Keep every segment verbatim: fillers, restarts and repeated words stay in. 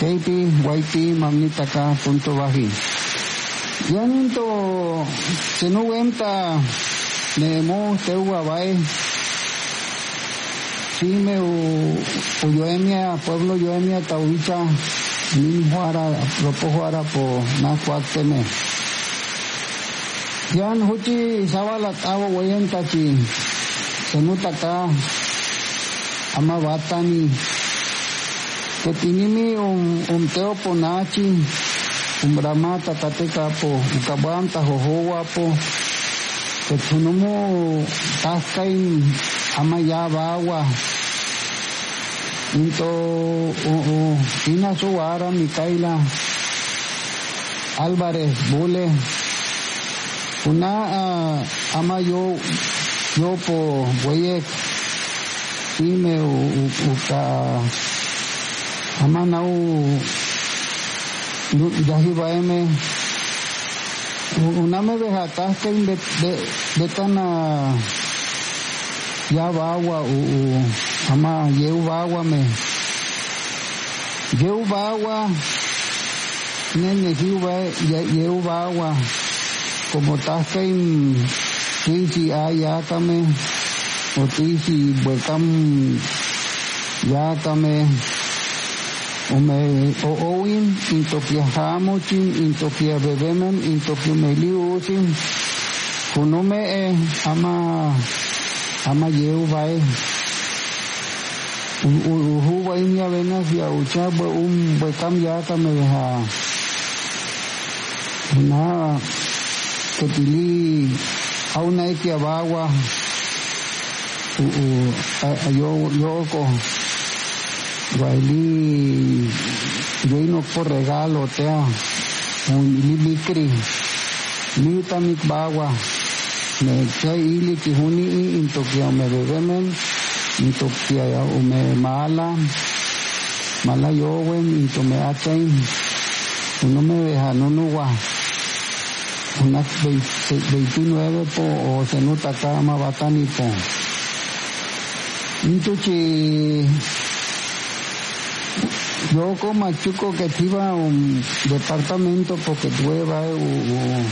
Keipi, Waipi, Mamnitaka, punto baji. Yaninto, se no venta, Nemo, Teua, Bae, Chime, Uyoemia, Pueblo Yoemia, Taubicha, Nin Juara, Ropo Juara, Po, Nahuateme. Yan Huchi, Sabalat, Avo, Wayentachi, Senutaka, Amabatani, Ketinimi, um, um Teoponachi, um Brahmata, Tatekapo, Ukabanta, Jojoapo, Ketunumu, Taskai, Amayabawa, Into, Ina Suara, Micaela, Álvarez, Bule, Una Amayo, Yopo, Weyek, Ime, Uka, Amanau, Yahibaeme, una me dejatasca de betana Yabawa, Ama Yeubawa me, Yeubawa, Nene Yeubawa, como tasca en Tisi Ayakame, o Tisi Buecam Yakame, Ome Oowin, Intopia Hamuchin, Intopia Bebemen, Intopia Meliusin, Kunome e Ama Ama Yeubae, Uhuba Inya Venas ya Uchaba um Buecam Yakame ha Na Ketili Auna Ekiabawa Yo Yoko Guaili Yo por regalo tea un libicri Mita Mikbawa Me Chay Ili Kihuni Intopia Me Bebemen Intopia Ume Mala Mala Yowen Intome Achain Uno me deja no no wa unas veintinueve po o se nota acá Mabatani po Intuchi yo como machuco que iba un departamento porque tuve o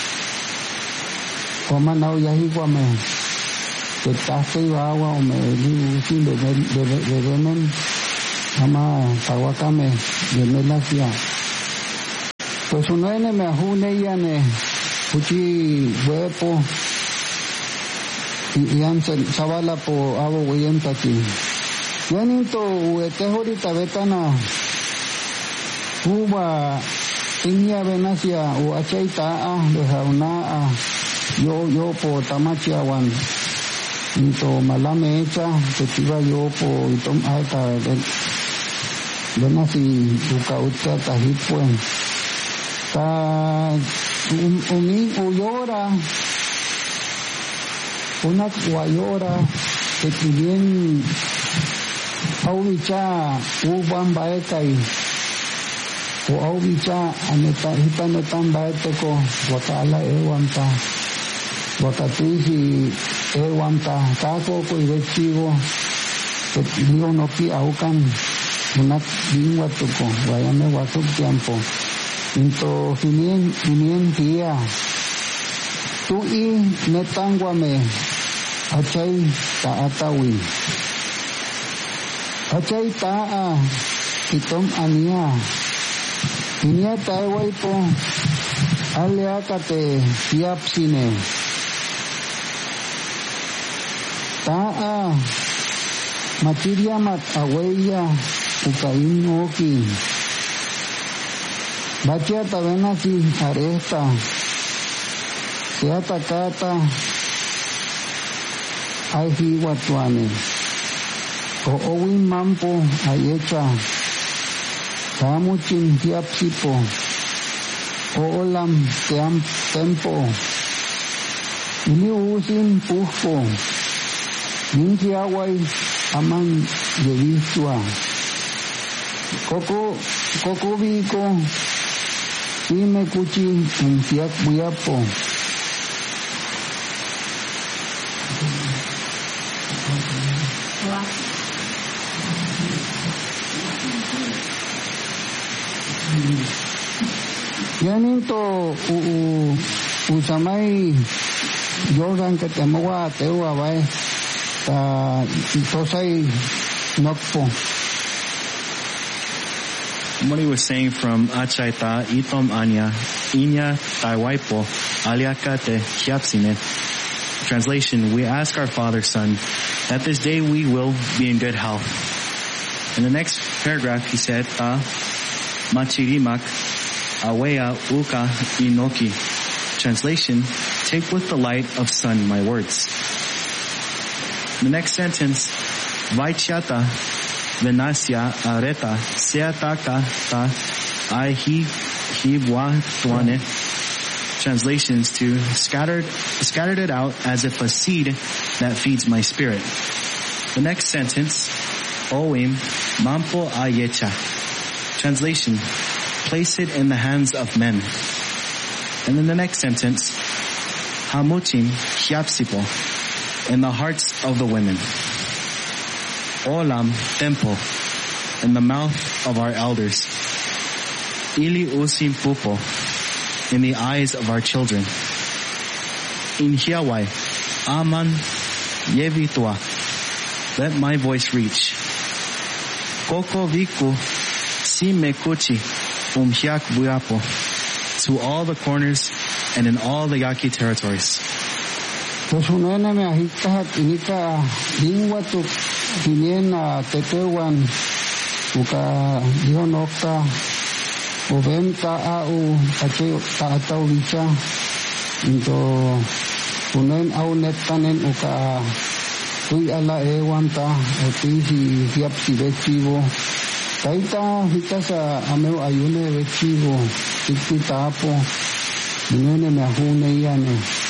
como no ya igual me que taste iba agua o me di sin de de de de ama Tahuacame de Melasia pues uno ene me ajune ya ne Puchi huepo y han sabala po abo weyenta aquí ya ninto uete ahorita betana uba inya benasia u achaita a dejauna a yo yo po tamachiawan ninto malame hecha que tiba yo po itom alta benasi ukauta tahipuen ta umi uyora una guayora que bien aubicha uban baekai o aubicha aneta hitanetan baeteko wakala ewanta wakatisi ewanta kako ko irechigo que digo no pi aukan una lingua tuko vayame wasuk tiempo into finien finien dia tu i netangwame achai ta atawi achai ta a itom ania inia taiwai po aleakate siapsine ta a matiriamat aweya ukain oki Batia tabena si aresta Seata kata Aihi watuane O owin mampo ayecha Samuchin tiapsipo O olam team tempo Ili usin pufpo Ninti awai aman yevisua Koko Koko biko Ime kuchi umpiak buyapo. Yaninto u usamay Jordan Katemawa Tewa Bay ta Tosay Nokpo. What he was saying from Achaita Itom Anya Inya Taiwaipo Aliaka te Hiapsine. Translation, we ask our Father, Son, that this day we will be in good health. In the next paragraph he said, Ta Machirimak Awea Uka Inoki. Translation, take with the light of sun my words. The next sentence, Vaichata Venasya Areta Seataka Ta Aihi Hibwa Tuane. Translations to scattered scattered it out as if a seed that feeds my spirit. The next sentence, Oim Mampo Ayecha. Translation, place it in the hands of men. And then the next sentence, Hamuchim Hiapsipo, in the hearts of the women. Olam Tempo, in the mouth of our elders. Ili Usim Pupo, in the eyes of our children. In Hiawai, Aman Yevitua, let my voice reach. Koko Viku Si Mekuchi Umhiak Buapo, to all the corners and in all the Yaqui territories. Tosunena me ahita inika lingua tu tinena tetewan uka dionokta oventa au ache taataulicha into unen au netanen uka tui ala ewanta otisi hiapsi vechivo taita hitasa ameu ayune vechivo tikitapo nene me ahune yane